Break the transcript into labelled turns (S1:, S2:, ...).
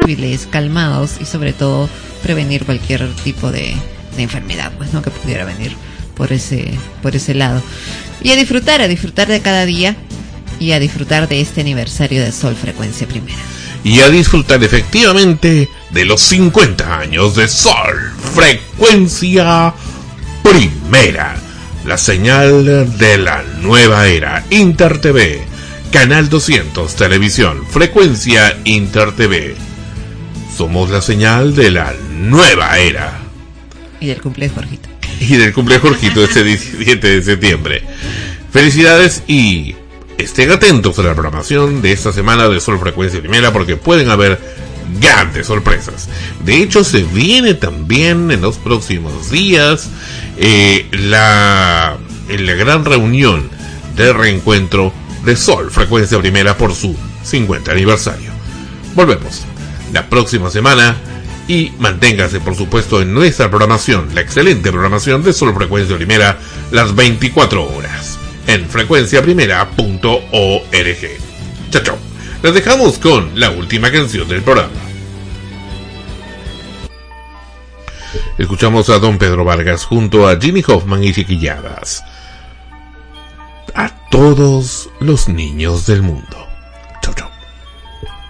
S1: calmados y sobre todo prevenir cualquier tipo de enfermedad, pues, ¿no? Que pudiera venir por ese lado. Y a disfrutar de cada día y a disfrutar de este aniversario de Sol Frecuencia Primera.
S2: Y a disfrutar efectivamente de los 50 años de Sol Frecuencia Primera, la señal de la nueva era. Inter TV, Canal 200, Televisión, Frecuencia Inter TV. Somos la señal de la nueva era.
S1: Y del cumpleaños Jorgito.
S2: Y del cumpleaños Jorgito este 17 de septiembre. Felicidades y estén atentos a la programación de esta semana de Sol Frecuencia Primera porque pueden haber grandes sorpresas. De hecho, se viene también en los próximos días la gran reunión de reencuentro de Sol Frecuencia Primera por su 50 aniversario. Volvemos la próxima semana y manténgase por supuesto en nuestra programación, la excelente programación de Sol Frecuencia Primera, las 24 horas en frecuenciaprimera.org. Chao, chao. Les dejamos con la última canción del programa. Escuchamos a Don Pedro Vargas junto a Jimmy Hoffman y Chiquilladas. A todos los niños del mundo.